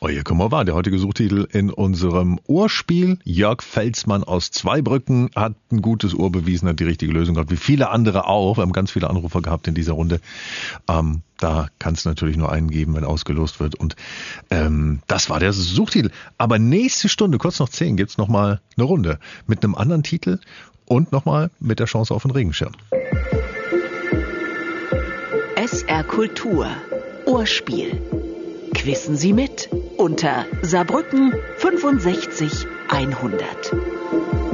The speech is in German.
Euer Kummer war der heutige Suchtitel in unserem Ohrspiel. Jörg Felsmann aus Zweibrücken hat ein gutes Ohr bewiesen, hat die richtige Lösung gehabt, wie viele andere auch. Wir haben ganz viele Anrufer gehabt in dieser Runde. Da kann es natürlich nur einen geben, wenn ausgelost wird. Und das war der Suchtitel. Aber nächste Stunde, kurz nach 10, gibt's nochmal eine Runde mit einem anderen Titel und nochmal mit der Chance auf einen Regenschirm. SR Kultur. Ohrspiel. Quissen Sie mit unter Saarbrücken 65 100.